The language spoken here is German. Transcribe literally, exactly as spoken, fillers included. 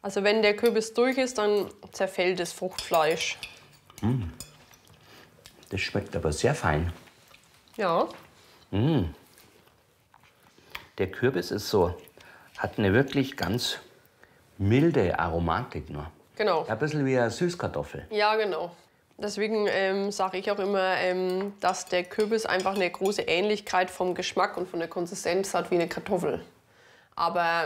Also wenn der Kürbis durch ist, dann zerfällt das Fruchtfleisch. Mm. Das schmeckt aber sehr fein. Ja. Mm. Der Kürbis ist so, hat eine wirklich ganz milde Aromatik nur. Genau. Ein bisschen wie eine Süßkartoffel. Ja, genau. Deswegen ähm, sage ich auch immer, ähm, dass der Kürbis einfach eine große Ähnlichkeit vom Geschmack und von der Konsistenz hat wie eine Kartoffel. Aber